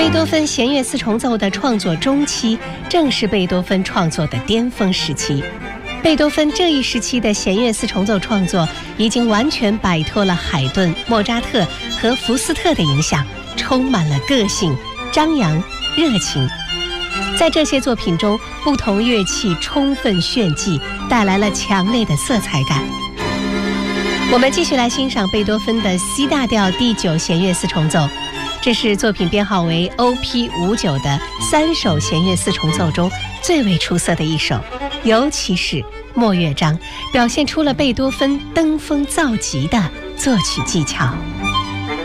贝多芬弦乐四重奏的创作中期，正是贝多芬创作的巅峰时期。贝多芬这一时期的弦乐四重奏创作已经完全摆脱了海顿、莫扎特和福斯特的影响，充满了个性、张扬、热情。在这些作品中，不同乐器充分炫技，带来了强烈的色彩感。我们继续来欣赏贝多芬的 C 大调第9弦乐四重奏，这是作品编号为 OP59 的3首弦乐四重奏中最为出色的一首，尤其是末乐章，表现出了贝多芬登峰造极的作曲技巧。